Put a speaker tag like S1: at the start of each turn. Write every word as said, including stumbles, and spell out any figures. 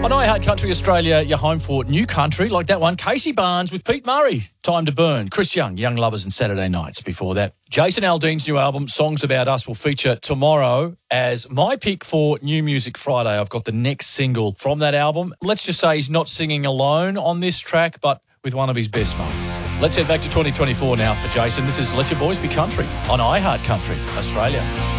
S1: On iHeart Country Australia, you're home for new country like that one. Casey Barnes with Pete Murray. Time to Burn. Chris Young, Young Lovers and Saturday Nights. Before that, Jason Aldean's new album, Songs About Us, will feature tomorrow as my pick for New Music Friday. I've got the next single from that album. Let's just say he's not singing alone on this track, but with one of his best mates. Let's head back to twenty twenty-four now for Jason. This is Let Your Boys Be Country on iHeart Country Australia.